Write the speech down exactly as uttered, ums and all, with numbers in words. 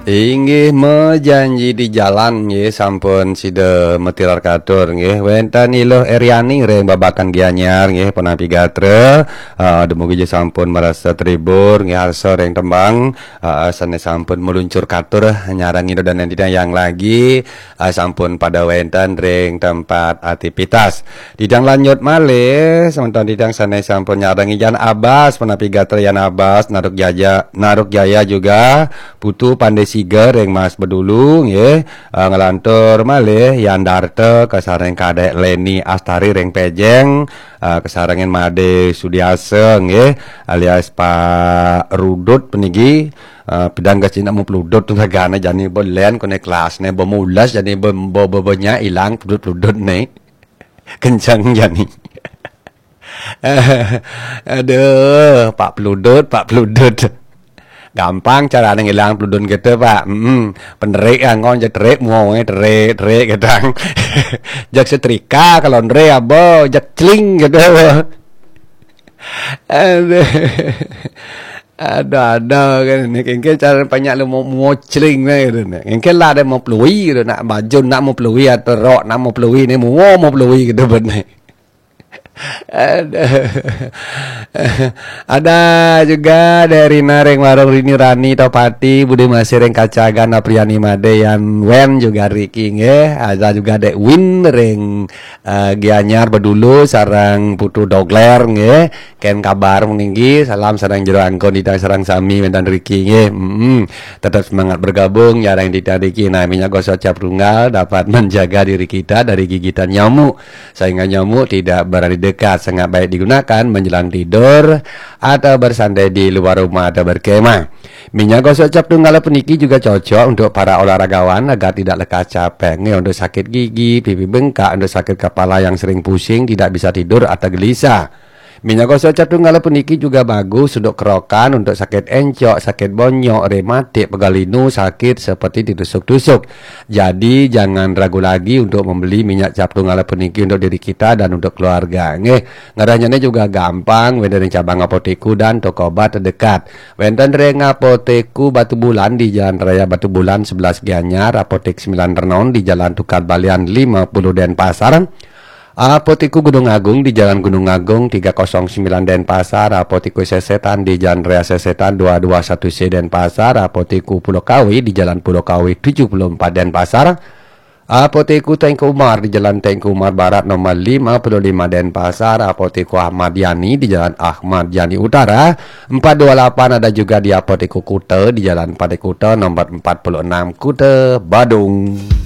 Inggih mejanji di jalan nggih sampun sida metilar katur nggih wenten iluh Eryani reng babakan Gianyar nggih penapi gatre uh, dumugi sampun merasa tribur nggih arsa reng tembang uh, sane sampun meluncur katur nyarangi dan tidak yang lagi uh, sampun pada wenten reng tempat aktivitas didang lanjut malih sementara didang sane sampun nyarangi Jan Abbas penapi gatre Yan Abbas Naruk Jaya Naruk Jaya juga putu pandai siga reng Mas Bedulung ya uh, ngelantur malih Yandarte kesareng kadek Leni Astari reng Pejeng uh, kesarengen Made Sudiaseng ya alias Pak Rudut penigi uh, pedang gasina mau peludut tuh gana jani bolen kone kelasnya bemulas jadi bobonya hilang peludut nih kencang jani aduh Pak Peludut Pak Peludut gampang cara ngilang peludun gitu Pak. Mm, penerik angon jeterik mau terik terik gedang. Jak setrika kalau ndre abo jak cling gitu. Aduh. Ada ada kan ini kan cara banyak lu mau mau cling gitu nih. Kan lah ada mau pelui gitu nak baju nak mau pelui atau rok nak mau pelui ni mau mau pelui gitu benar. Ada, ada juga dari Nareng Warung Rini Rani Topati Budi Masih Reng Kacagan Apriani Made Yan Wen juga Riking ya ada juga Dek Win Reng uh, Gianyar Bedulu sarang Putu Dogler ya ken kabar meninggi salam sarang jero angkon ditang sarang sami dan Riking ya mm, tetap semangat bergabung jarang ditariki nah minyak gosok cap tunggal dapat menjaga diri kita dari gigitan nyamuk sehingga nyamuk tidak berani dekat sangat baik digunakan menjelang tidur atau bersantai di luar rumah atau berkemah. Minyak gosok cap tunggal peniki juga cocok untuk para olahragawan agar tidak lekas capek. Nih, untuk sakit gigi, pipi bengkak, untuk sakit kepala yang sering pusing, tidak bisa tidur atau gelisah. Minyak gosok cap tunggal peniki juga bagus untuk kerokan, untuk sakit encok, sakit bonyok, rematik, pegalinu, sakit seperti ditusuk-tusuk. Jadi jangan ragu lagi untuk membeli minyak cap tunggal peniki untuk diri kita dan untuk keluarga. Nggih, ngarahnya juga gampang, wenten cabang apoteku dan toko obat terdekat. Wenten reng apoteku Batu Bulan di Jalan Raya Batu Bulan sebelas Gianyar, apotek sembilan Renon di Jalan Tukar Balian lima puluh Denpasar. Apotiku Gunung Agung di Jalan Gunung Agung tiga nol sembilan Denpasar, Apotiku Sesetan di Jalan Raya Sesetan dua dua satu C Denpasar, Apotiku Pulau Kawi di Jalan Pulau Kawi tujuh puluh empat Denpasar, Apotiku Tengku Umar di Jalan Tengku Umar Barat nomor lima puluh lima Denpasar, Apotiku Ahmad Yani di Jalan Ahmad Yani Utara empat dua delapan, ada juga di Apotiku Kute di Jalan Pade Kute nomor empat puluh enam Kute Badung.